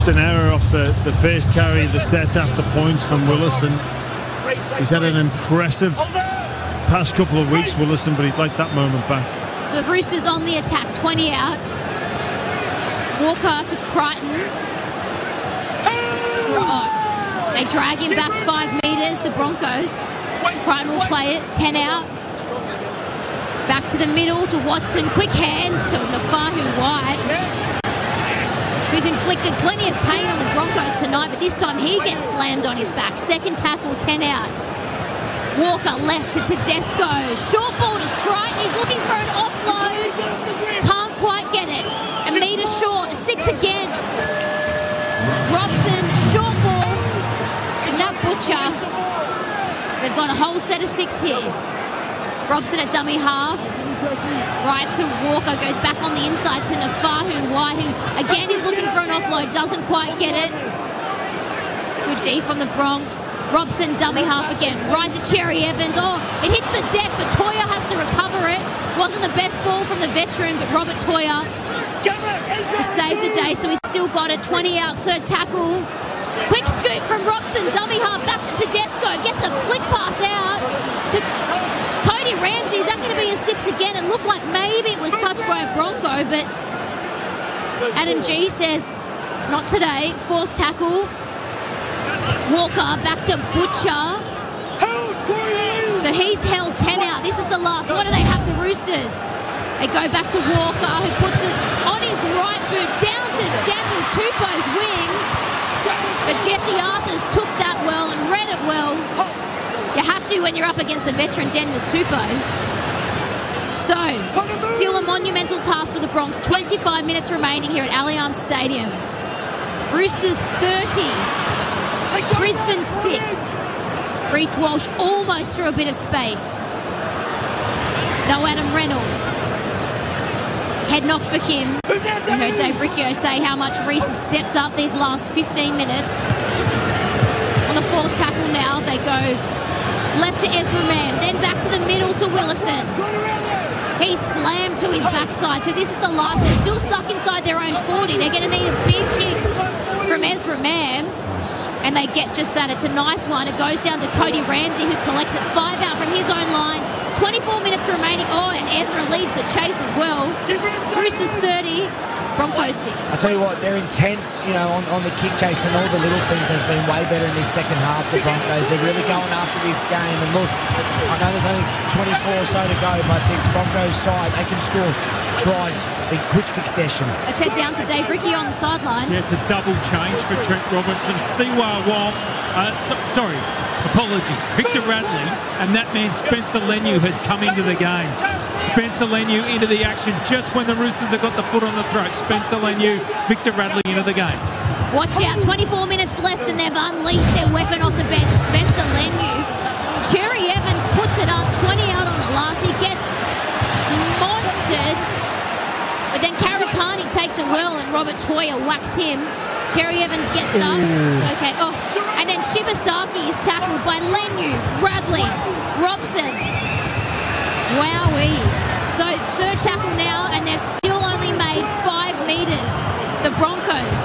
An error off the first carry of the set after points from Willison. He's had an impressive past couple of weeks, Willison, but he'd like that moment back. The Roosters on the attack, 20 out. Walker to Crichton. They drag him back 5 metres, the Broncos. Crichton will play it, 10 out. Back to the middle to Watson. Quick hands to Nafahu White, who's inflicted plenty of pain on the Broncos tonight, but this time he gets slammed on his back. Second tackle, 10 out. Walker left to Tedesco. Short ball to Crichton. He's looking for an offload. Can't quite get it. A metre short. 6 again. Robson, short ball to Nat Butcher. They've got a whole set of 6 here. Robson at dummy half. Right to Walker, goes back on the inside to Nafahu White, who again is looking for an offload, doesn't quite get it. Good D from the Bronx. Robson, dummy half again. Right to Cherry Evans. Oh, it hits the deck, but Toya has to recover it. Wasn't the best ball from the veteran, but Robert Toya saved the day, so he's still got it. 20 out, third tackle. Quick scoop from Robson, dummy half, back to Tedesco. Gets a flick pass out to Cody Ramsey. Is that going to be a 6 again? It looked like maybe it was touched by a Bronco, but Adam G says not today. Fourth tackle. Walker back to Butcher. So he's held 10 out. This is the last. What do they have, the Roosters? They go back to Walker, who puts it on his right boot, down to Daniel Tupou's wing. But Jesse Arthurs took that well and read it well. You have to when you're up against the veteran Daniel Tupou. So, still a monumental task for the Bronx. 25 minutes remaining here at Allianz Stadium. Roosters 30. Brisbane 6. Reece Walsh almost through a bit of space. No Adam Reynolds. Head knock for him. I heard Dave Riccio say how much Reece has stepped up these last 15 minutes. On the fourth tackle now, they go left to Ezra Mam, then back to the middle to Willison. He's slammed to his backside, so this is the last. They're still stuck inside their own 40. They're going to need a big kick from Ezra Mam, and they get just that. It's a nice one. It goes down to Cody Ramsey, who collects it 5 out from his own line. 24 minutes remaining. Oh, and Ezra leads the chase as well. Roosters 30, Broncos 6. I tell you what, their intent, on the kick chase and all the little things has been way better in this second half. The Broncos, they're really going after this game. And look, I know there's only 24 or so to go, but this Broncos side, they can score tries in quick succession. Let's head down to Dave Riccio on the sideline. Yeah, it's a double change for Trent Robinson. Siwa Wong, apologies, Victor Radley, and that man Spencer Leniu has come into the game. Spencer Leniu into the action just when the Roosters have got the foot on the throat. Spencer Leniu, Victor Radley into the game. Watch out, 24 minutes left and they've unleashed their weapon off the bench. Spencer Leniu. Cherry Evans puts it up, 20 out on the last. He gets monstered, but then Karapani takes it well and Robert Toya whacks him. Cherry Evans gets up. Okay, and then Shibasaki is tackled by Leniu, Bradley, Robson. Wowee. So third tackle now, and they've still only made 5 metres. The Broncos.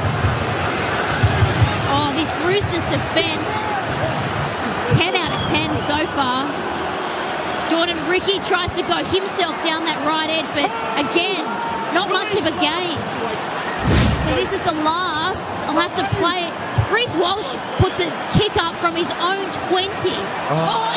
Oh, this Roosters defence is 10 out of 10 so far. Jordan Ricky tries to go himself down that right edge, but again, not much of a gain. So this is the last. I'll have to play it. Reece Walsh puts a kick up from his own 20. Oh.